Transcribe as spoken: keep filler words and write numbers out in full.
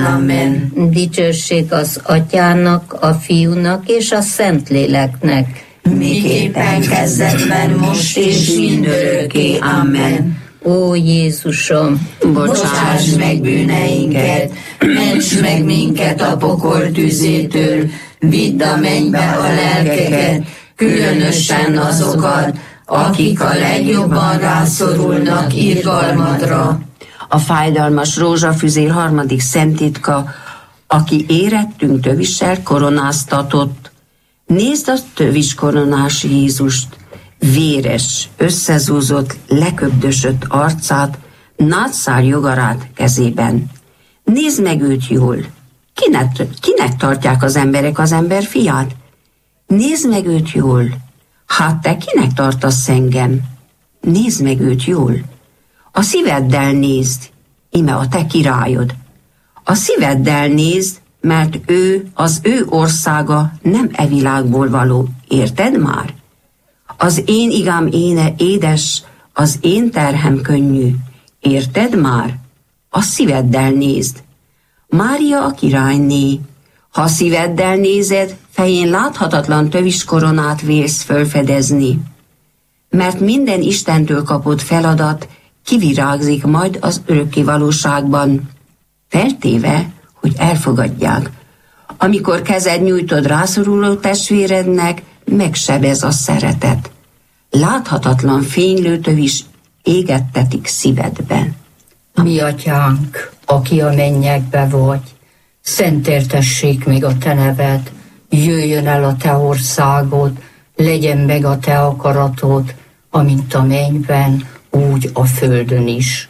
Amen. Dicsőség az Atyának, a Fiúnak és a Szentléleknek. Miképpen kezdetben, most és mindörökké. Amen. Ó Jézusom, bocsáss meg bűneinket, ments meg minket a pokol tüzétől, vidd a mennybe a lelkeket, különösen azokat, akik a legjobban rászorulnak irgalmadra. A fájdalmas rózsafüzér harmadik szenttitka, aki érettünk tövissel koronáztatott. Nézd a tövis koronás Jézust, véres, összezúzott, leköbdösött arcát, nátszár jogarát kezében. Nézd meg őt jól. Kinek, kinek tartják az emberek az ember fiát? Nézd meg őt jól. Hát te kinek tartasz engem? Nézd meg őt jól. A szíveddel nézd, ime a te királyod. A szíveddel nézd, mert ő, az ő országa nem e világból való. Érted már? Az én igám éne édes, az én terhem könnyű. Érted már? A szíveddel nézd. Mária a királyné. Ha a szíveddel nézed, fején láthatatlan tövis koronát vélsz fölfedezni. Mert minden Istentől kapott feladat kivirágzik majd az örökké valóságban, feltéve, hogy elfogadják. Amikor kezed nyújtod rászoruló testvérednek, megsebez a szeretet. Láthatatlan fénylőtövis égettetik szívedben. Mi atyánk, aki a mennyekbe vagy, szentéltessék meg a te neved, jöjjön el a te országod, legyen meg a te akaratod, amint a mennyben, úgy a földön is.